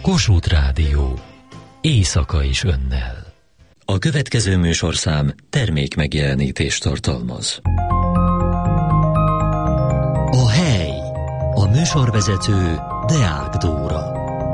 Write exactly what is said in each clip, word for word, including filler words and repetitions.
Kossuth Rádió. Éjszaka is önnel. A következő műsorszám termék megjelenítést tartalmaz. A hely. A műsorvezető Deák Dóra.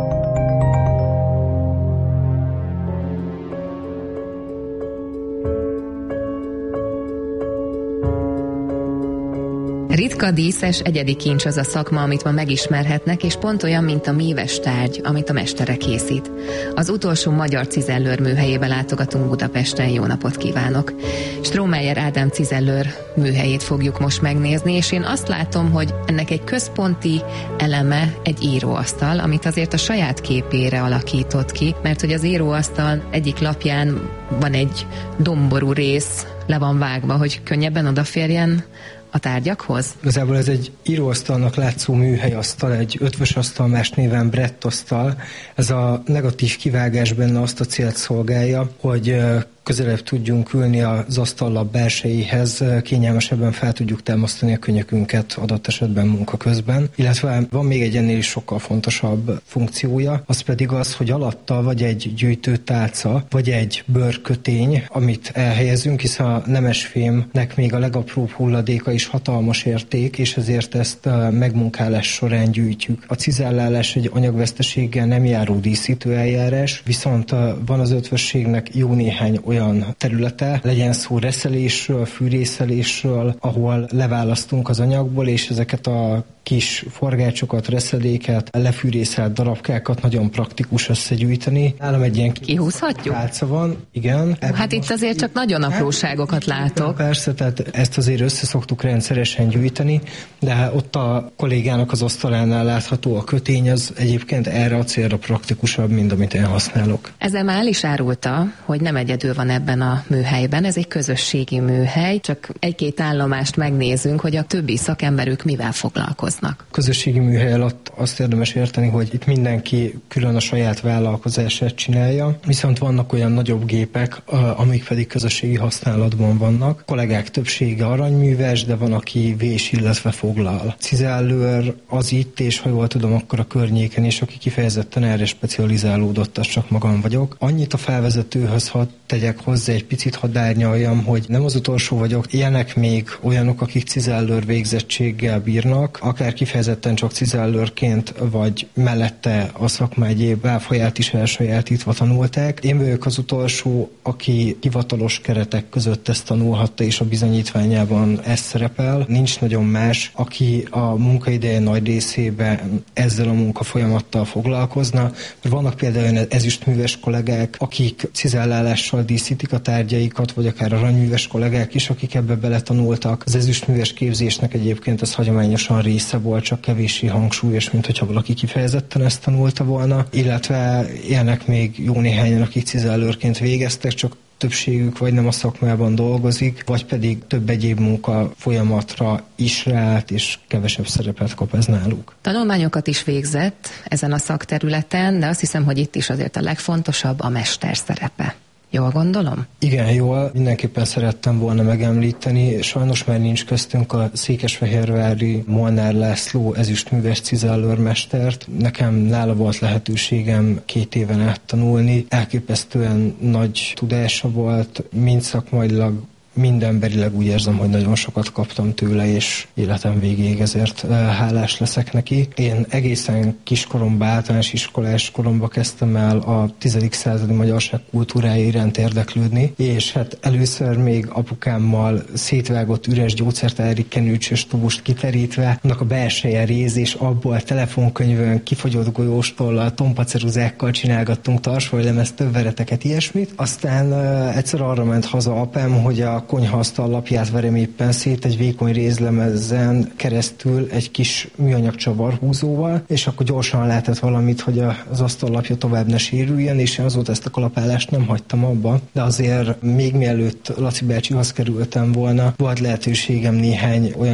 Ritka, díszes, egyedi kincs az a szakma, amit ma megismerhetnek, és pont olyan, mint a méves tárgy, amit a mestere készít. Az utolsó magyar cizellőr műhelyébe látogatunk Budapesten, jó napot kívánok! Strohmeyer Ádám cizellőr műhelyét fogjuk most megnézni, és én azt látom, hogy ennek egy központi eleme egy íróasztal, amit azért a saját képére alakított ki, mert hogy az íróasztal egyik lapján van egy domború rész, le van vágva, hogy könnyebben odaférjen a tárgyakhoz? Igazából ez egy íróasztalnak látszó műhelyasztal, egy ötvös asztal, más néven brettasztal. Ez a negatív kivágás benne azt a célt szolgálja, hogy közelebb tudjunk ülni az asztallap belsejéhez, kényelmesebben fel tudjuk támasztani a könyökünket adott esetben munka közben. Illetve van még egy ennél is sokkal fontosabb funkciója, az pedig az, hogy alatta vagy egy gyűjtőtálca, vagy egy bőrkötény, amit elhelyezünk, hiszen a nemesfémnek még a legapróbb hulladéka is hatalmas érték, és ezért ezt megmunkálás során gyűjtjük. A cizellálás egy anyagveszteséggel nem járó díszítő eljárás, viszont van az ötvösségnek jó néhány olyan területe, legyen szó reszelésről, fűrészelésről, ahol leválasztunk az anyagból, és ezeket a kis forgácsokat, reszeléket, lefűrészelt darabkákat nagyon praktikus összegyűjteni. Nálam egy ilyen kihúzhatjuk? Tálca van, igen. Hát itt azért csak nagyon apróságokat látok. Persze, tehát ezt azért összeszoktuk rendszeresen gyűjteni, de ott a kollégának az asztalánál látható a kötény, az egyébként erre a célra praktikusabb, mint amit én használok. Ezzel már el is árulta, hogy nem egyedül van ebben a műhelyben, ez egy közösségi műhely, csak egy-két állomást megnézünk, hogy a többi szakemberük mivel foglalkoznak. Közösségi műhely alatt azt érdemes érteni, hogy itt mindenki külön a saját vállalkozását csinálja, viszont vannak olyan nagyobb gépek, amik pedig közösségi használatban vannak. A kollégák többsége aranyműves, de van, aki vés, illetve foglal. Cizellőr az itt, és ha jól tudom, akkor a környéken is, aki kifejezetten erre specializálódott, az csak magam vagyok. Annyit a felvezetőhöz, ha tegyek hozzá, egy picit hadd árnyaljam, hogy nem az utolsó vagyok, ilyenek még olyanok, akik cizellőr végzettséggel bírnak, akár kifejezetten csak cizellőrként, vagy mellette a szakma egyéb válfaját is elsajátítva tanulták. Én vagyok az utolsó, aki hivatalos keretek között ezt tanulhatta, és a bizonyítványában ez szerepel. Nincs nagyon más, aki a munkaideje nagy részében ezzel a munkafolyamattal foglalkozna. Vannak például olyan ezüstműves kollégák, akik cizellálással díszítik a tárgyaikat, vagy akár aranyműves kollégák is, akik ebbe beletanultak. Az ezüstműves képzésnek egyébként ez hagyományosan része volt, csak kevéssé hangsúlyos, mint hogyha valaki kifejezetten ezt tanulta volna, illetve ilyenek még jó néhányan, akik cizellőrként végeztek, csak többségük vagy nem a szakmában dolgozik, vagy pedig több egyéb munka folyamatra is ráállt, és kevesebb szerepet kap ez náluk. Tanulmányokat is végzett ezen a szakterületen, de azt hiszem, hogy itt is azért a legfontosabb a mester szerepe. Jól gondolom? Igen, jól. Mindenképpen szerettem volna megemlíteni. Sajnos már nincs köztünk a székesfehérvári Molnár László ezüstműves cizellőrmestert. Nekem nála volt lehetőségem két éven át tanulni. Elképesztően nagy tudása volt, mind szakmailag, mind emberileg úgy érzem, hogy nagyon sokat kaptam tőle, és életem végéig ezért hálás leszek neki. Én egészen kiskoromban, általános iskolás koromban kezdtem el a tizedik századi magyarság kultúrája iránt érdeklődni, és hát először még apukámmal szétvágott üres gyógyszertári kenőcsös tubust kiterítve, annak a belseje réz, és abból telefonkönyvön, kifogyott golyóstollal, tompaceruzákkal csinálgattunk tarsfolylemezt, több vereteket, ilyesmit. Aztán uh, egyszer arra ment haza apám, hogy a konyhaasztal lapját verem éppen szét egy vékony rézlemezen keresztül egy kis műanyag csavarhúzóval, és akkor gyorsan lehetett valamit, hogy az asztallapja tovább ne sérüljön, és én azóta ezt a kalapálást nem hagytam abba, de azért még mielőtt Laci bácsihoz kerültem volna, volt lehetőségem néhány olyan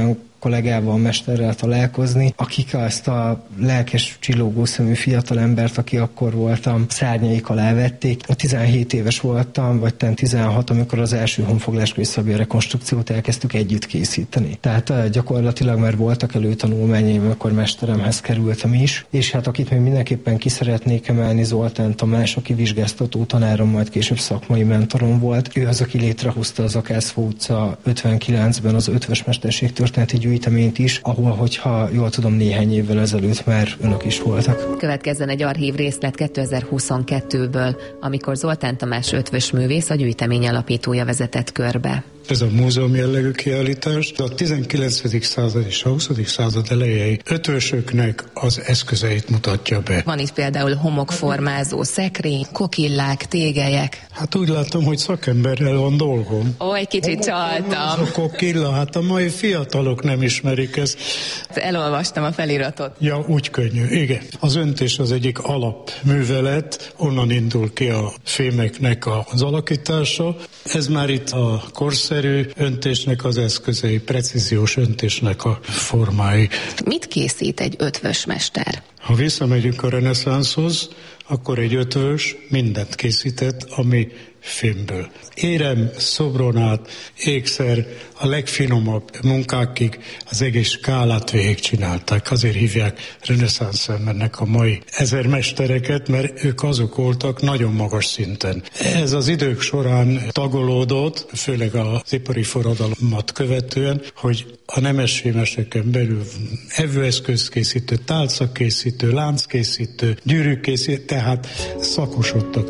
kollégával, mesterrel találkozni, akik ezt a lelkes, csillogó szemű fiatalembert, aki akkor voltam, szárnyaik alá vették. tizenhét éves voltam, vagy tizenhat, amikor az első honfogláskori szabja rekonstrukciót elkezdtük együtt készíteni. Tehát gyakorlatilag már voltak előtanulmányaim, amikor mesteremhez kerültem is, és hát akit még mindenképpen ki szeretnék emelni, Zoltán Tamás, aki vizsgáztató tanárom, majd később szakmai mentorom volt. Ő az, aki létrehozta az Akászfó utca ötvenkilencben az ötvös mesterség történeti gyűjteményt is, ahol, hogyha jól tudom, néhány évvel ezelőtt már önök is voltak. Következzen egy archív részlet kétezer-huszonkettőből, amikor Zoltán Tamás ötvös művész a gyűjtemény alapítója vezetett körbe. Ez a múzeum jellegű kiállítás a tizenkilencedik század és a huszadik század elejei ötvösöknek az eszközeit mutatja be. Van itt például homokformázó szekrény, kokillák, tégelyek. Hát úgy látom, hogy szakemberrel van dolgom. Ó, egy kicsit csaltam. A kokilla, hát a mai fiatalok nem ismerik ezt. Elolvastam a feliratot. Ja, úgy könnyű, igen. Az öntés az egyik alapművelet, onnan indul ki a fémeknek az alakítása. Ez már itt a korszerű öntésnek az eszközei, precíziós öntésnek a formái. Mit készít egy ötvös mester? Ha visszamegyünk a reneszánszhoz, akkor egy ötvös mindent készített, ami fémből. Érem, szobron át, ékszer, a legfinomabb munkákig az egész skálát végigcsinálták. Azért hívják reneszánsz embernek a mai ezermestereket, mert ők azok voltak nagyon magas szinten. Ez az idők során tagolódott, főleg az ipari forradalmat követően, hogy a nemesfémeseken belül evőeszközkészítő, tálcakészítő, lánckészítő, gyűrűkészítő, tehát szakosodtak.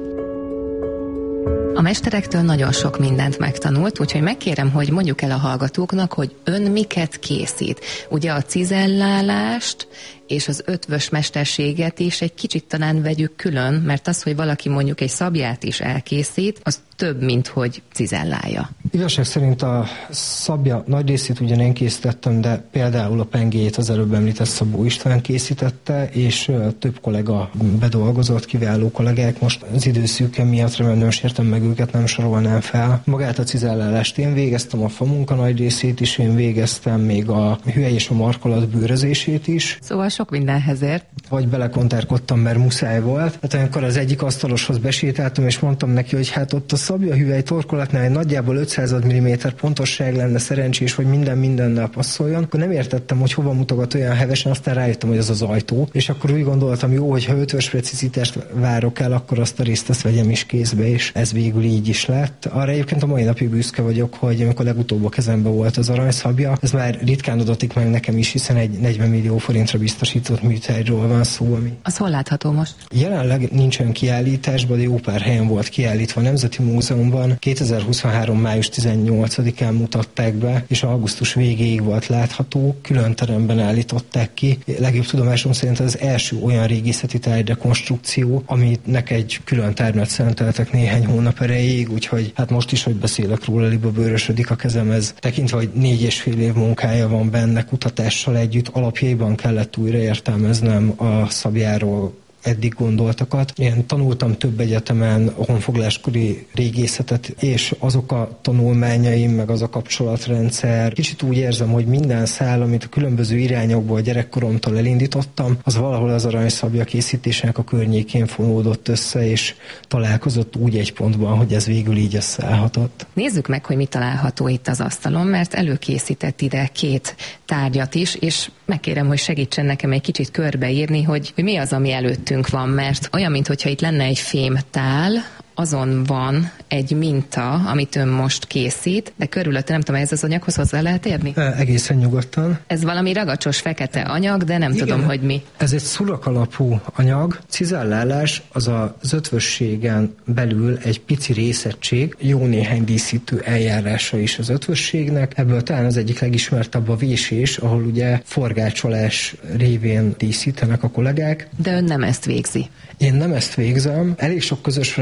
A mesterektől nagyon sok mindent megtanult, úgyhogy megkérem, hogy mondjuk el a hallgatóknak, hogy ön miket készít. Ugye a cizellálást és az ötvös mesterséget is egy kicsit talán vegyük külön, mert az, hogy valaki mondjuk egy szabját is elkészít, az több, mint hogy cizellálja. Igazság szerint a szabja nagy részét ugyan én készítettem, de például a pengéjét az előbb említett Szabó István készítette, és több kollega bedolgozott, kiváló kollégák. Most az időszűke miatt remélem nem sértem meg őket, nem sorolnám fel. Magát a cizellálást én végeztem, a famunka nagy részét is én végeztem, még a hüvely és a markolat bőrözését is. Szóval sok mindenhez ért. Vagy belekontárkodtam, mert muszáj volt. Hát olyankor az egyik asztaloshoz besétáltam, és mondtam neki, hogy hát ott a szabja hüvely torkolatnál egy nagyjából ötszáz milliméter pontosság lenne szerencsés, hogy minden mindennel passzoljon. Akkor nem értettem, hogy hova mutogat olyan hevesen, aztán rájöttem, hogy az az ajtó. És akkor úgy gondoltam, jó, hogy ha ötvös precizitást várok el, akkor azt a részt azt vegyem is kézbe, és ez végül így is lett. Arra egyébként a mai napig büszke vagyok, hogy amikor legutóbb a kezembe volt az aranyszabja, ez már ritkán adatik meg nekem is, hiszen egy negyven millió forintra biztosított műtárgyról van szó. Ami... Az hol látható most? Jelenleg nincsen kiállításban, de jó pár helyen volt kiállítva a Nemzeti Múzeumban. kétezer-huszonhárom május tizennyolcadikán mutatták be, és augusztus végéig volt látható, külön teremben állították ki. Legjobb tudomásom szerint az első olyan régészeti tárgyrekonstrukció, aminek egy külön termet szenteltek néhány hónap erejéig, úgyhogy hát most is, hogy beszélek róla, liba bőrösödik a kezem, ez tekintve, hogy négy és fél év munkája van benne, kutatással együtt, alapjaiban kellett újra értelmeznem a szabjáról eddig gondoltakat. Én tanultam több egyetemen a honfogláskori régészetet, és azok a tanulmányaim, meg az a kapcsolatrendszer, kicsit úgy érzem, hogy minden szál, amit a különböző irányokból gyerekkoromtól elindítottam, az valahol az aranyszabja készítésének a környékén fonódott össze, és találkozott úgy egy pontban, hogy ez végül így összeállhatott. Nézzük meg, hogy mi található itt az asztalon, mert előkészített ide két tárgyat is, és megkérem, hogy segítsen nekem egy kicsit körbeírni, hogy, hogy mi az, ami előttünk van, mert olyan, mintha itt lenne egy fémtál, azon van egy minta, amit ön most készít, de körülötte nem tudom, ez az anyaghoz hozzá lehet érni? E, egészen nyugodtan. Ez valami ragacsos fekete anyag, de nem Igen, tudom, hogy mi. Ez egy szulak alapú anyag. Cizellálás az az ötvösségen belül egy pici részegység, jó néhány díszítő eljárása is az ötvösségnek. Ebből talán az egyik legismertebb a vésés, ahol ugye forgácsolás révén díszítenek a kollégák. De ön nem ezt végzi. Én nem ezt végzem. Elég sok közös van egyébként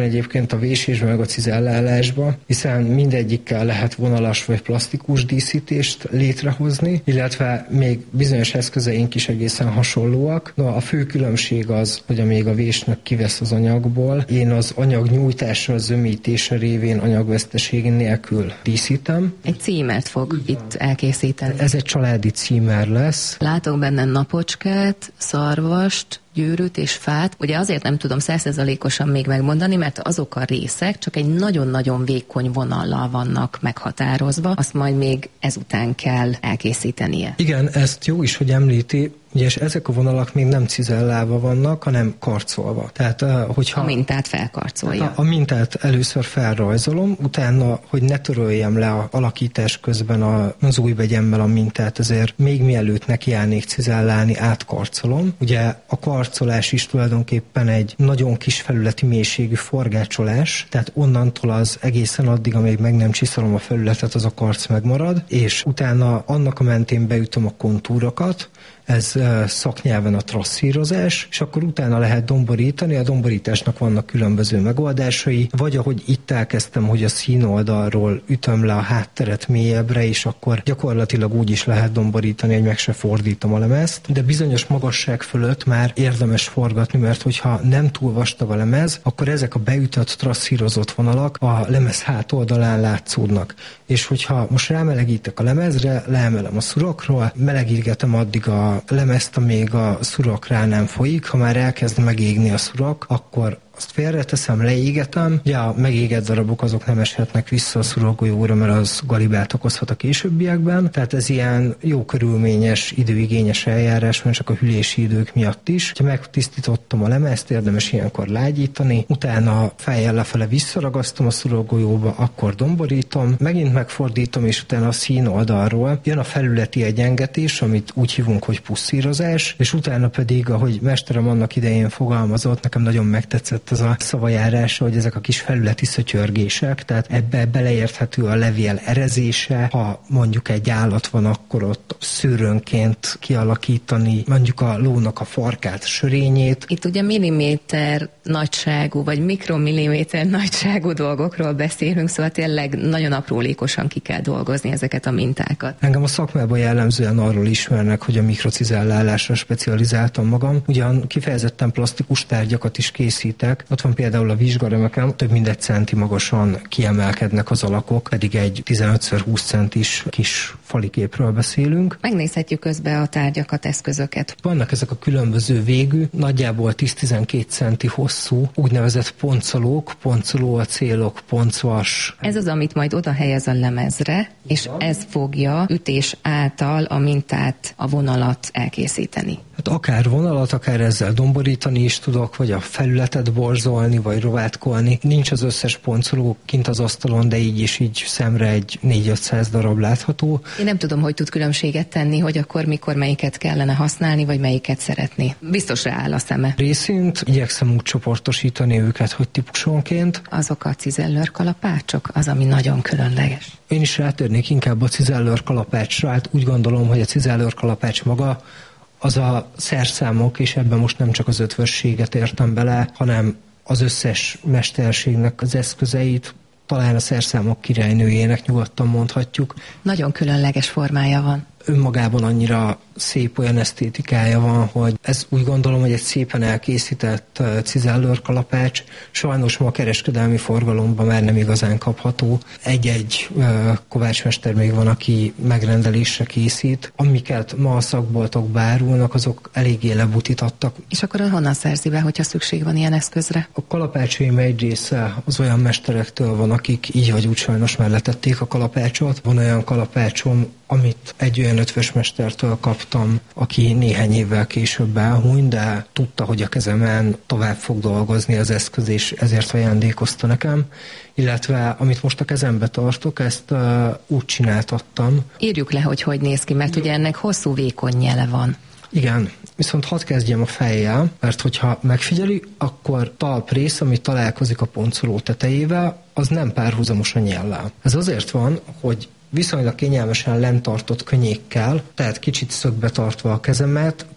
egyébként a vésésben meg a cizellálásban, hiszen mindegyikkel lehet vonalas vagy plastikus díszítést létrehozni, illetve még bizonyos eszközeink is egészen hasonlóak. No, a fő különbség az, hogy amíg a vésnek kivesz az anyagból, én az anyag nyújtása, zömítése révén anyagveszteség nélkül díszítem. Egy címert fog itt elkészíteni. Ez egy családi címer lesz. Látok benne napocskát, szarvast, gyűrűt és fát. Ugye azért nem tudom százszerzalékosan még megmondani, mert azok a részek csak egy nagyon-nagyon vékony vonallal vannak meghatározva, azt majd még ezután kell elkészítenie. Igen, ezt jó is, hogy említi, ugye, és ezek a vonalak még nem cizellálva vannak, hanem karcolva. Tehát, hogyha... A mintát felkarcolja. A, a mintát először felrajzolom, utána, hogy ne töröljem le a alakítás közben a, az ujjbegyemmel a mintát, ezért még mielőtt nekiállnék cizellálni, átkarcolom. Ugye a karcolás is tulajdonképpen egy nagyon kis felületi mélységű forgácsolás, tehát onnantól az egészen addig, amíg meg nem csiszolom a felületet, az a karc megmarad, és utána annak a mentén beütöm a kontúrokat, ez szaknyelven a trasszírozás, és akkor utána lehet domborítani, a domborításnak vannak különböző megoldásai, vagy ahogy itt elkezdtem, hogy a színoldalról ütöm le a hátteret mélyebbre, és akkor gyakorlatilag úgy is lehet domborítani, hogy meg se fordítom a lemezt, de bizonyos magasság fölött már érdemes forgatni, mert hogyha nem túl vastag a lemez, akkor ezek a beütött, trasszírozott vonalak a lemez hátoldalán látszódnak. És hogyha most rámelegítek a lemezre, leemelem a szurokról, melegítetem addig a lemezt, amíg a szurok rá nem folyik, ha már elkezd megégni a szurok, akkor azt félreteszem, leégetem, ugye a megégett darabok azok nem eshetnek vissza a szurokgolyóra, mert az galibát okozhat a későbbiekben, tehát ez ilyen jó körülményes, időigényes eljárás, mert csak a hűlési idők miatt is. Ha megtisztítottam a lemezt, érdemes ilyenkor lágyítani, utána fejjel lefele visszaragasztom a szurokgolyóba, akkor domborítom, megint megfordítom, és utána a szín oldalról jön a felületi egyengetés, amit úgy hívunk, hogy pusszírozás, és utána pedig, ahogy mesterem annak idején fogalmazott, nekem nagyon megtetszett ez a szavajárása, hogy ezek a kis felületi szötyörgések, tehát ebbe beleérthető a levél erezése, ha mondjuk egy állat van, akkor ott szőrönként kialakítani mondjuk a lónak a farkát, sörényét. Itt ugye milliméter nagyságú, vagy mikromilliméter nagyságú dolgokról beszélünk, szóval tényleg nagyon aprólékosan ki kell dolgozni ezeket a mintákat. Engem a szakmában jellemzően arról ismernek, hogy a mikrocizellálásra specializáltam magam. Ugyan kifejezetten plastikus tárgyakat is készítek. Ott van például a vizsgarömöken, több mint egy centi magasan kiemelkednek az alakok, pedig egy tizenöt húsz centis kis faliképről beszélünk. Megnézhetjük közben a tárgyakat, eszközöket. Vannak ezek a különböző végű, nagyjából tíz-tizenkét centi hosszú, úgynevezett poncolók, poncolóacélok, poncvas. Ez az, amit majd oda helyez a lemezre, és ez fogja ütés által a mintát, a vonalat elkészíteni. Hát akár vonalat, akár ezzel domborítani is tudok, vagy a felületet borzolni, vagy rovátkolni. Nincs az összes poncoló kint az asztalon, de így is így szemre egy négy-ötszáz darab látható. Én nem tudom, hogy tud különbséget tenni, hogy akkor mikor melyiket kellene használni, vagy melyiket szeretni. Biztos rááll a szeme. Részint igyekszem úgy csoportosítani őket, hogy típusonként. Azok a cizellőr kalapácsok, az, ami nagyon különleges. Én is rátérnék inkább a cizellőr kalapácsra, hát úgy gondolom, hogy a cizellőr kalapács maga az a szerszámok, és ebben most nem csak az ötvösséget értem bele, hanem az összes mesterségnek az eszközeit, talán a szerszámok királynőjének nyugodtan mondhatjuk. Nagyon különleges formája van. Önmagában annyira szép, olyan esztétikája van, hogy ez úgy gondolom, hogy egy szépen elkészített cizellőr kalapács. Sajnos ma a kereskedelmi forgalomban már nem igazán kapható. Egy-egy kovácsmester még van, aki megrendelésre készít. Amiket ma a szakboltokba árulnak, azok eléggé lebutítattak. És akkor honnan szerzi be, hogyha szükség van ilyen eszközre? A kalapácsaim egy része az olyan mesterektől van, akik így vagy úgy sajnos már letették a kalapácsot. Van olyan kalapácsom, amit egy olyan ötvösmestertől kaptam, aki néhány évvel később elhunyt, de tudta, hogy a kezemen tovább fog dolgozni az eszköz, és ezért ajándékozta nekem. Illetve amit most a kezembe tartok, ezt uh, úgy csináltattam. Írjuk le, hogy hogy néz ki, mert ugye ennek hosszú, vékony nyele van. Igen, viszont hadd kezdjem a fejjel, mert hogyha megfigyeli, akkor talprész, ami találkozik a poncoló tetejével, az nem párhuzamos a nyellel. Ez azért van, hogy viszonylag kényelmesen lent tartott könnyékkel, tehát kicsit szögbe tartva a kezemet,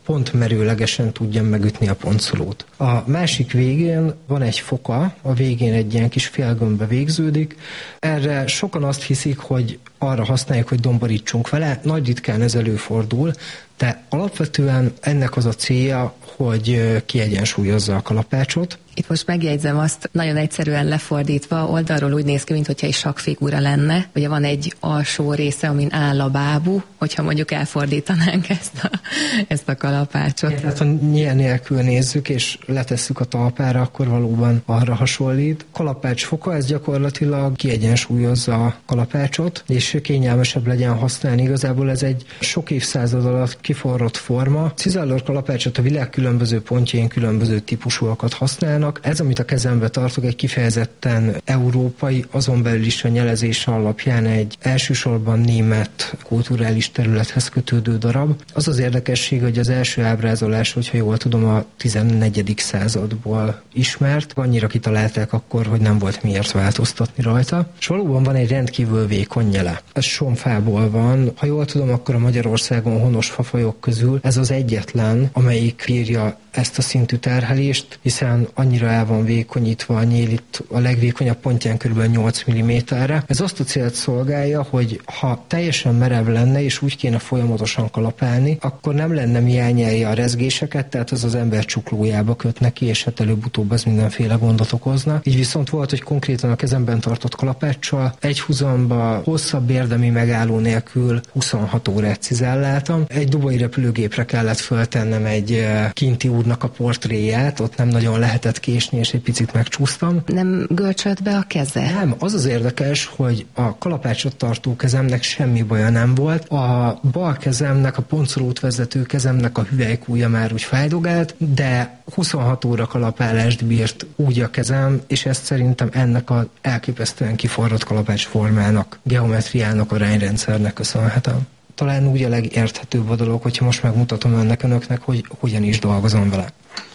pont merőlegesen tudjam megütni a pontszólót. A másik végén van egy foka, a végén egy ilyen kis félgömbbe végződik. Erre sokan azt hiszik, hogy arra használjuk, hogy domborítsunk vele, nagy ritkán ez előfordul, de alapvetően ennek az a célja, hogy kiegyensúlyozza a kalapácsot. Itt most megjegyzem azt, nagyon egyszerűen lefordítva, oldalról úgy néz ki, mintha egy sakkfigura lenne. Ugye van egy alsó része, amin áll a bábú, hogyha mondjuk elfordítanánk ezt a, ezt a kalapácsot. Tehát ha nyíl nélkül nézzük, és letesszük a talpára, akkor valóban arra hasonlít. Kalapács foka, ez gyakorlatilag kiegyensúlyozza a kalapácsot, és kényelmesebb legyen használni. Igazából ez egy sok évszázad alatt kiforrott forma. Cizellor kalapácsot a világ különböző pontjain különböző típusúakat használnak. Ez, amit a kezembe tartok, egy kifejezetten európai, azon belül is a nyelezése alapján egy elsősorban német kulturális területhez kötődő darab. Az az érdekesség, hogy az első ábrázolás, hogyha jól tudom, a tizennegyedik századból ismert. Annyira kitalálták akkor, hogy nem volt miért változtatni rajta. És valóban van egy rendkívül vékony nyele. Ez sonfából van. Ha jól tudom, akkor a Magyarországon honos fafajok közül ez az egyetlen, amelyik bírja ezt a szintű terhelést, hiszen annyira el van vékonyítva a nyíl, itt a legvékonyabb pontján kb. nyolc milliméterre. Ez azt a célt szolgálja, hogy ha teljesen merev lenne, és úgy kéne folyamatosan kalapálni, akkor nem lenne mi elnyelje a rezgéseket, tehát az az ember csuklójába köt neki, és hát előbb-utóbb ez mindenféle gondot okozna. Így viszont volt, hogy konkrétan a kezemben tartott kalapáccsal egy húzamba hosszabb érdemi megálló nélkül huszonhat órát cizelláltam. Egy dubai repülőgépre kellett föltennem egy kinti úrnak a portréját, ott nem nagyon lehetett késni, és egy picit megcsúsztam. Nem görcsölt be a keze? Nem, az az érdekes, hogy a kalapácsot tartó kezemnek semmi baja nem volt. A bal kezemnek, a pontszólót vezető kezemnek a hüvelykúja már úgy fájdogált, de huszonhat óra kalapálást bírt úgy a kezem, és ezt szerintem ennek az elképesztően kiforrott kalapács formának, geometriának, arányrendszernek köszönhetem. Talán úgy a legérthetőbb a dolog, hogyha most megmutatom önnek önöknek, hogy hogyan is dolgozom vele.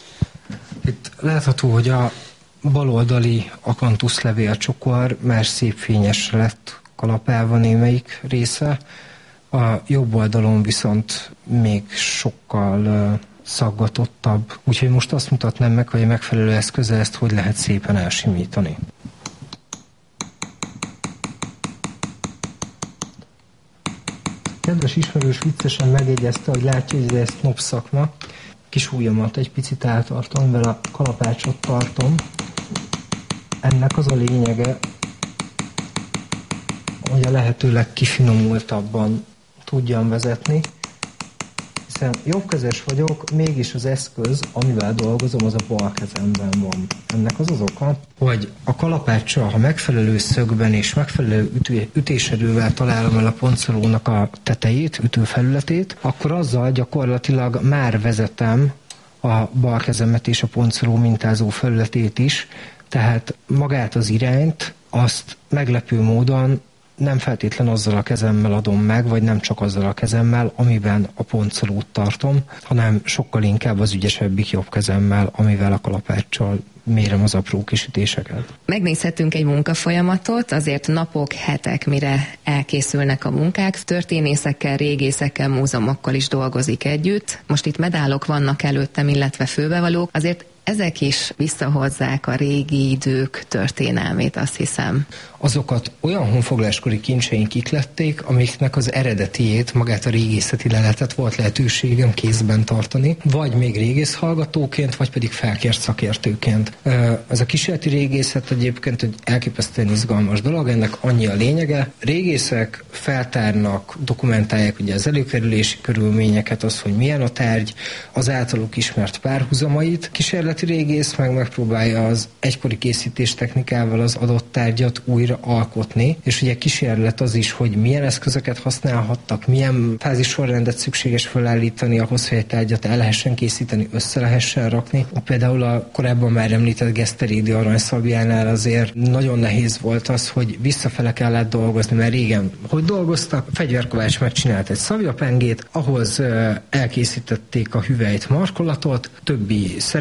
Itt látható, hogy a baloldali akantuszlevél csokor már szép fényesre lett kalapálva némelyik része, a jobb oldalon viszont még sokkal uh, szaggatottabb. Úgyhogy most azt mutatnám meg, hogy a megfelelő eszköze ezt hogy lehet szépen elsimítani. Kedves ismerős viccesen megjegyezte, hogy látja, hogy ez knob szakma. Kis ujjamat egy picit eltartom, mivel a kalapácsot tartom. Ennek az a lényege, hogy a lehető legkifinomultabban tudjam vezetni, hiszen jobbkezes vagyok, mégis az eszköz, amivel dolgozom, az a bal kezemben van. Ennek az az oka, hogy a kalapáccsal, ha megfelelő szögben és megfelelő ütő, ütéserővel találom el a pontszólónak a tetejét, ütőfelületét, akkor azzal gyakorlatilag már vezetem a bal kezemet és a pontszóló mintázó felületét is, tehát magát az irányt, azt meglepő módon nem feltétlen azzal a kezemmel adom meg, vagy nem csak azzal a kezemmel, amiben a pontszólót tartom, hanem sokkal inkább az ügyesebbik jobb kezemmel, amivel a kalapáccsal mérem az apró kisütéseket. Megnézhetünk egy munkafolyamatot, azért napok, hetek, mire elkészülnek a munkák. Történészekkel, régészekkel, múzeumokkal is dolgozik együtt. Most itt medálok vannak előttem, illetve főbevalók. Azért ezek is visszahozzák a régi idők történelmét, azt hiszem. Azokat olyan honfoglaláskori kincseink iklették, amiknek az eredetiét, magát a régészeti leletet volt lehetőségem kézben tartani, vagy még régész hallgatóként, vagy pedig felkért szakértőként. Ez a kísérleti régészet egyébként egy elképesztően izgalmas dolog, ennek annyi a lényege. Régészek feltárnak, dokumentálják ugye az előkerülési körülményeket, az, hogy milyen a tárgy, az általuk ismert párhuzamait. Kísérleti régész meg megpróbálja az egykori készítés technikával az adott tárgyat újra alkotni, és ugye kísérlet az is, hogy milyen eszközöket használhattak, milyen fázissorrendet szükséges felállítani ahhoz, hogy egy tárgyat el lehessen készíteni, össze lehessen rakni. Például a korábban már említett Geszterédi aranyszabjánál azért nagyon nehéz volt az, hogy visszafele kellett dolgozni, mert régen hogy dolgoztak? Fegyverkovács megcsinált egy szabjapengét, ahhoz elkészítették a hüvelyt, markolatot, többi szerelék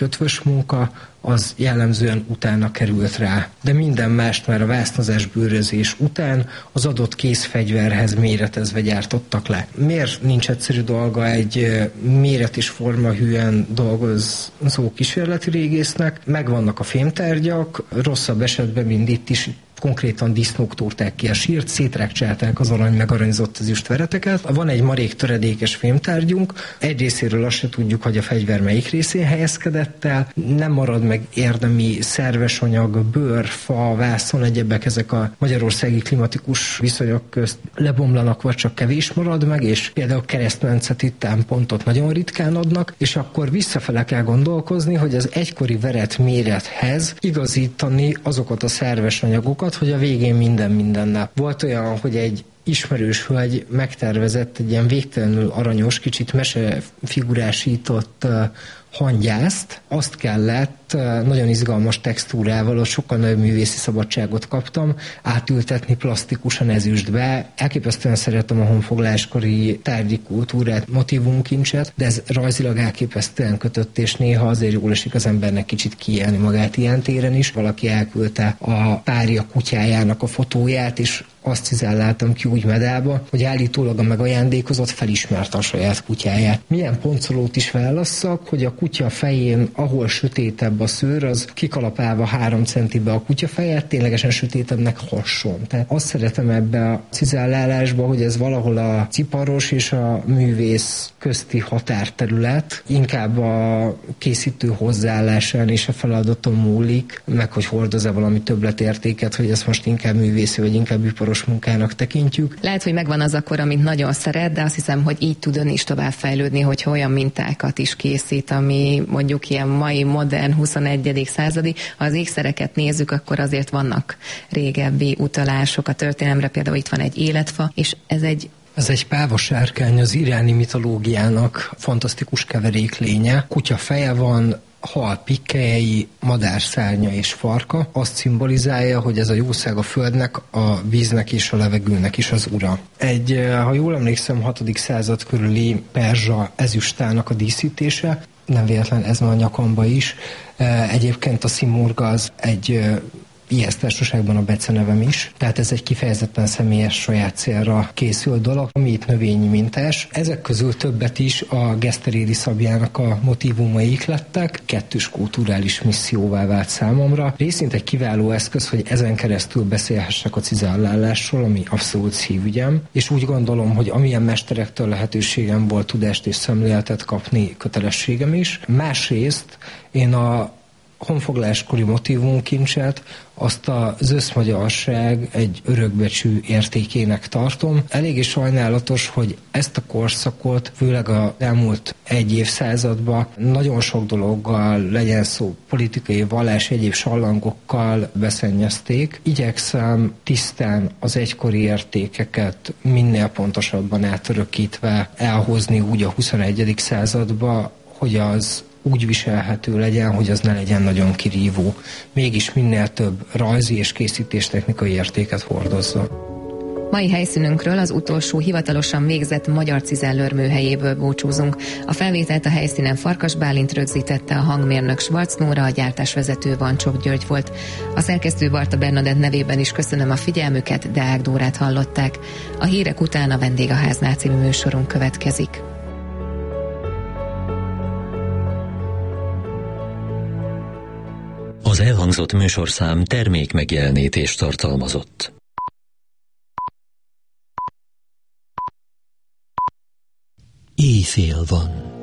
ötvös munka, az jellemzően utána került rá. De minden mást már a vásznazás bőrözés után az adott készfegyverhez méretezve gyártottak le. Miért nincs egyszerű dolga egy méret és forma hűen dolgozó kísérleti régésznek? Megvannak a fémtárgyak, rosszabb esetben, mint itt is, konkrétan disznók túrták ki a sírt, szétrákcsálták az arany meg aranyzott ezüst vereteket. Van egy marék töredékes fémtárgyunk, egy részéről azt se tudjuk, hogy a fegyver melyik részén helyezkedett el, nem marad meg érdemi szerves anyag, bőr, fa, vászon, egyebek, ezek a magyarországi klimatikus viszonyok közt lebomlanak, vagy csak kevés marad meg, és például keresztmetszeti támpontot nagyon ritkán adnak, és akkor visszafele kell gondolkozni, hogy az egykori veret mérethez igazítani azokat a szerves anyagokat, hogy a végén minden mindennel. Volt olyan, hogy egy ismerős hölgy megtervezett egy ilyen végtelenül aranyos, kicsit mesefigurásított uh, hangyászt, azt kellett uh, nagyon izgalmas textúrával, ott sokkal nagyobb művészi szabadságot kaptam, átültetni plastikusan ezüstbe. Elképesztően szeretem a honfoglaláskori tárgyi kultúrát, motivumkincset, de ez rajzilag elképesztően kötött, és néha azért jól esik az embernek kicsit kiélni magát ilyen téren is. Valaki elküldte a párja kutyájának a fotóját, és azt cizelláltam ki úgy medába, hogy állítólag a megajándékozott felismerte a saját kutyáját. Milyen poncolót is válasszak, hogy a kutya fején, ahol sötétebb a szőr, az kikalapálva három centibe a kutya fejet, ténylegesen sötétebbnek hasson. Tehát azt szeretem ebbe a cizellálásba, hogy ez valahol a ciparos és a művész közti határterület, inkább a készítő hozzáállásán és a feladaton múlik, meg hogy hordoz-e valami többletértéket, hogy ezt most inkább művészi, vagy inkább iparos munkának tekintjük. Lehet, hogy megvan az akkor, amit nagyon szeret, de azt hiszem, hogy így tud ön is továbbfejlődni, hogy olyan mintákat is készít, ami mondjuk ilyen mai, modern, huszonegyedik századi. Ha az ékszereket nézzük, akkor azért vannak régebbi utalások a történelemre, például itt van egy életfa, és ez egy Ez egy pávasárkány, az iráni mitológiának fantasztikus keveréklénye. Kutya feje van, hal pikkelyei, madár szárnya és farka. Azt szimbolizálja, hogy ez a jószág a földnek, a víznek és a levegőnek is az ura. Egy, ha jól emlékszem, hatodik század körüli perzsa ezüstának a díszítése, nem véletlen ez van a nyakamba is. Egyébként a szimurga az egy ijesztársaságban a becenevem is, tehát ez egy kifejezetten személyes saját célra készült dolog, ami itt növényi mintás. Ezek közül többet is a Geszterédi Szabjának a motívumaik lettek, kettős kulturális misszióvá vált számomra. Részint egy kiváló eszköz, hogy ezen keresztül beszélhessek a cizellálásról, ami abszolút szívügyem, és úgy gondolom, hogy amilyen mesterektől lehetőségem volt tudást és szemléletet kapni, kötelességem is. Másrészt én a honfoglaláskori motívumkincset azt az összmagyarság egy örökbecsű értékének tartom. Eléggé sajnálatos, hogy ezt a korszakot, főleg az elmúlt egy évszázadban nagyon sok dologgal, legyen szó politikai, vallás, egyéb sallangokkal beszennyezték. Igyekszem tisztán az egykori értékeket minél pontosabban átörökítve elhozni úgy a huszonegyedik századba, hogy az úgy viselhető legyen, hogy az ne legyen nagyon kirívó. Mégis minél több rajzi és készítéstechnikai értéket hordozza. Mai helyszínünkről, az utolsó hivatalosan végzett magyar cizellőr műhelyéből búcsúzunk. A felvételt a helyszínen Farkas Bálint rögzítette, a hangmérnök Schwarz Nóra, a gyártásvezető Vancsok György volt. A szerkesztő Barta Bernadett nevében is köszönöm a figyelmüket, Deák Dórát hallották. A hírek után a Vendégháznál című műsorunk következik. Az elhangzott műsorszám termék megjelenítést tartalmazott. Éjfél van.